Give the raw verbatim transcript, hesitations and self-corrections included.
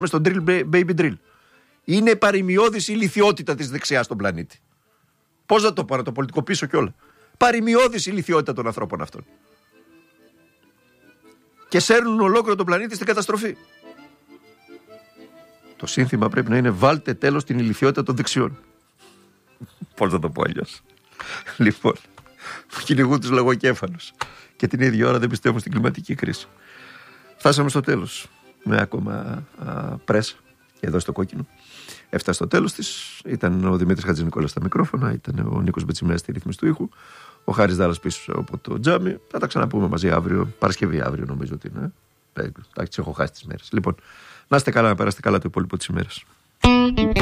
στον drill, baby drill. Είναι παρημιώδης η λιθιότητα της δεξιάς στον πλανήτη. Πώς να το πω, να το πολιτικοποιήσω κιόλα. Παρημιώδης η λιθιότητα των ανθρώπων αυτών. Και σέρνουν ολόκληρο τον πλανήτη στην καταστροφή. Το σύνθημα πρέπει να είναι βάλτε τέλος στην ηλιθιότητα των δεξιών. Πώς να το πω αλλιώς. Λοιπόν, που κυνηγούν τους λογοκέφαλους. Και την ίδια ώρα δεν πιστεύουν στην κλιματική κρίση. Φτάσαμε στο τέλος. Με ακόμα πρέσ εδώ στο κόκκινο. Έφτασε στο τέλος της. Ήταν ο Δημήτρης Χατζηνικόλας στα μικρόφωνα. Ήταν ο Νίκος Μπετσιμέας στη ρύθμιση του ήχου. Ο Χάρης Δάλλας πίσω από το τζάμι. Θα τα ξαναπούμε μαζί αύριο. Παρασκευή αύριο νομίζω ότι είναι. Εντάξει, έχω χάσει τις μέρες. Λοιπόν, να είστε καλά, να περάσετε καλά το υπόλοιπο της ημέρας.